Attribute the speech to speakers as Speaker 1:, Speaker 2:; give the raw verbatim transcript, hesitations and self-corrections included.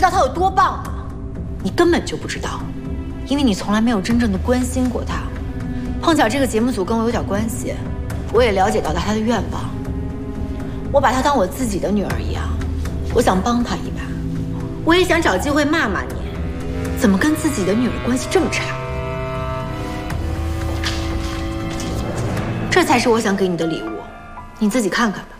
Speaker 1: 道他有多棒吗？你根本就不知道，因为你从来没有真正的关心过他。碰巧这个节目组跟我有点关系，我也了解到了他的愿望。我把他当我自己的女儿一样，我想帮他一把，我也想找机会骂骂你，怎么跟自己的女儿关系这么差？这才是我想给你的礼物，你自己看看吧。